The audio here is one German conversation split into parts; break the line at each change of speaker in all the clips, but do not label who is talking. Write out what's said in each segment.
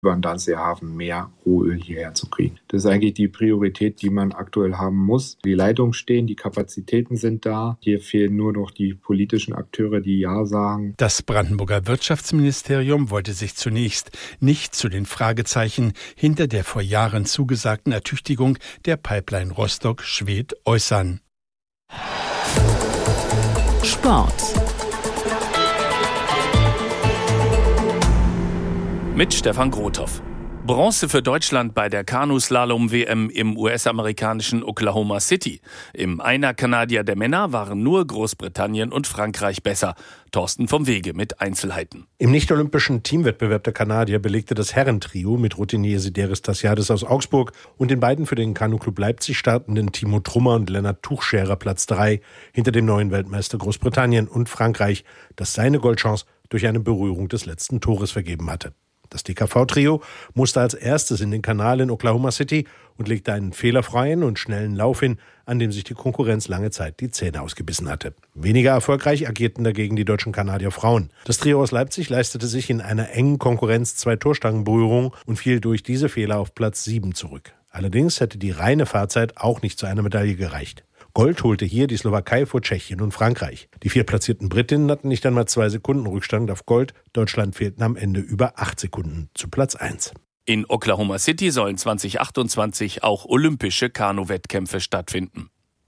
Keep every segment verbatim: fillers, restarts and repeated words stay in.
über den Danziger mehr Rohöl hierher zu kriegen. Das ist eigentlich die Priorität, die man aktuell haben muss. Die Leitungen stehen, die Kapazitäten sind da. Hier fehlen nur noch die politischen Akteure, die Ja sagen.
Das Brandenburger Wirtschaftsministerium wollte sich zunächst nicht zu den Fragezeichen hinter der vor Jahren zugesagten Ertüchtigung der Pipeline Rostock-Schwedt äußern.
Sport.
Mit Stefan Grothoff. Bronze für Deutschland bei der Kanuslalom-W M im U S-amerikanischen Oklahoma City. Im Einer-Kanadier der Männer waren nur Großbritannien und Frankreich besser. Thorsten vom Wege mit Einzelheiten.
Im nicht-olympischen Teamwettbewerb der Kanadier belegte das Herrentrio mit Routinier Sideris Tassiadis aus Augsburg und den beiden für den Kanu-Club Leipzig startenden Timo Trummer und Lennart Tuchscherer Platz drei hinter dem neuen Weltmeister Großbritannien und Frankreich, das seine Goldchance durch eine Berührung des letzten Tores vergeben hatte. Das D K V-Trio musste als erstes in den Kanal in Oklahoma City und legte einen fehlerfreien und schnellen Lauf hin, an dem sich die Konkurrenz lange Zeit die Zähne ausgebissen hatte. Weniger erfolgreich agierten dagegen die deutschen Kanadier Frauen. Das Trio aus Leipzig leistete sich in einer engen Konkurrenz zwei Torstangenberührungen und fiel durch diese Fehler auf Platz sieben zurück. Allerdings hätte die reine Fahrzeit auch nicht zu einer Medaille gereicht. Gold holte hier die Slowakei vor Tschechien und Frankreich. Die vier platzierten Britinnen hatten nicht einmal zwei Sekunden Rückstand auf Gold. Deutschland fehlten am Ende über acht Sekunden zu Platz eins.
In Oklahoma City sollen zwanzig achtundzwanzig auch olympische Kanu-Wettkämpfe stattfinden.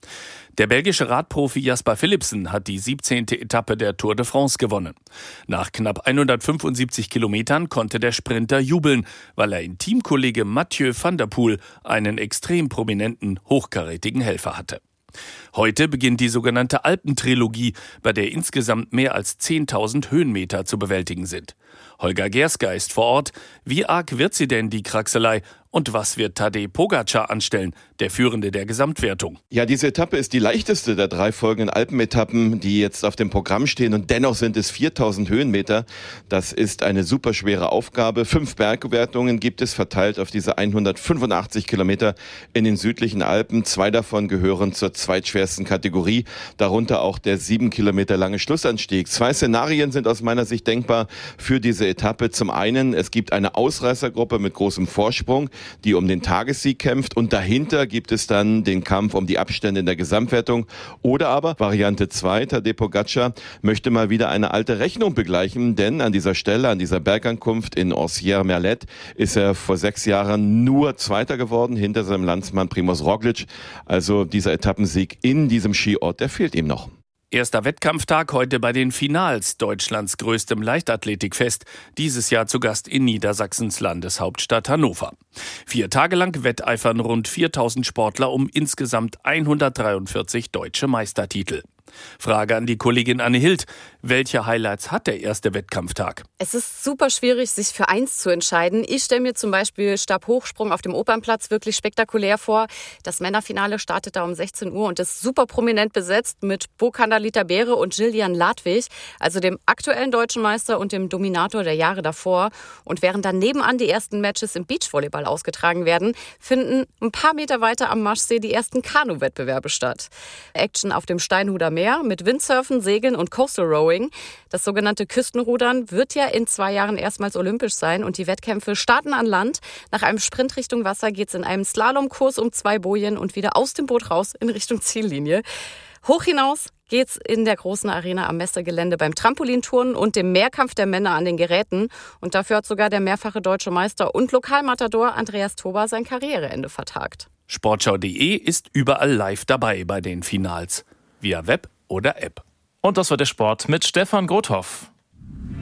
Der belgische Radprofi Jasper Philipsen hat die siebzehnte Etappe der Tour de France gewonnen. Nach knapp hundertfünfundsiebzig Kilometern konnte der Sprinter jubeln, weil er in Teamkollege Mathieu van der Poel einen extrem prominenten, hochkarätigen Helfer hatte. Heute beginnt die sogenannte Alpentrilogie, bei der insgesamt mehr als zehntausend Höhenmeter zu bewältigen sind. Holger Gerska ist vor Ort. Wie arg wird sie denn, die Kraxelei? Und was wird Tadej Pogačar anstellen, der Führende der Gesamtwertung?
Ja, diese Etappe ist die leichteste der drei folgenden Alpenetappen, die jetzt auf dem Programm stehen. Und dennoch sind es viertausend Höhenmeter. Das ist eine super schwere Aufgabe. Fünf Bergwertungen gibt es verteilt auf diese hundertfünfundachtzig Kilometer in den südlichen Alpen. Zwei davon gehören zur zweitschwersten Kategorie, darunter auch der sieben Kilometer lange Schlussanstieg. Zwei Szenarien sind aus meiner Sicht denkbar für diese Etappe. Zum einen, es gibt eine Ausreißergruppe mit großem Vorsprung, die um den Tagessieg kämpft, und dahinter gibt es dann den Kampf um die Abstände in der Gesamtwertung. Oder aber Variante zwei, Tadej Pogačar möchte mal wieder eine alte Rechnung begleichen, denn an dieser Stelle, an dieser Bergankunft in Orsières-Merlet ist er vor sechs Jahren nur Zweiter geworden, hinter seinem Landsmann Primož Roglič. Also dieser Etappensieg in diesem Skiort, der fehlt ihm noch.
Erster Wettkampftag heute bei den Finals Deutschlands größtem Leichtathletikfest, dieses Jahr zu Gast in Niedersachsens Landeshauptstadt Hannover. Vier Tage lang wetteifern rund viertausend Sportler um insgesamt hundertdreiundvierzig deutsche Meistertitel. Frage an die Kollegin Anne Hild. Welche Highlights hat der erste Wettkampftag?
Es ist super schwierig, sich für eins zu entscheiden. Ich stelle mir zum Beispiel Stabhochsprung auf dem Opernplatz wirklich spektakulär vor. Das Männerfinale startet da um sechzehn Uhr und ist super prominent besetzt mit Bo-Kandalita Behre und Gillian Ladwig, also dem aktuellen deutschen Meister und dem Dominator der Jahre davor. Und während dann nebenan die ersten Matches im Beachvolleyball ausgetragen werden, finden ein paar Meter weiter am Maschsee die ersten Kanu-Wettbewerbe statt. Action auf dem Steinhuder Meer mit Windsurfen, Segeln und Coastal Rowing. Das sogenannte Küstenrudern wird ja in zwei Jahren erstmals olympisch sein und die Wettkämpfe starten an Land. Nach einem Sprint Richtung Wasser geht es in einem Slalomkurs um zwei Bojen und wieder aus dem Boot raus in Richtung Ziellinie. Hoch hinaus geht's in der großen Arena am Messegelände beim Trampolinturnen und dem Mehrkampf der Männer an den Geräten. Und dafür hat sogar der mehrfache deutsche Meister und Lokalmatador Andreas Toba sein Karriereende vertagt.
Sportschau punkt de ist überall live dabei bei den Finals. Via Web oder App.
Und das war der Sport mit Stefan Grothoff.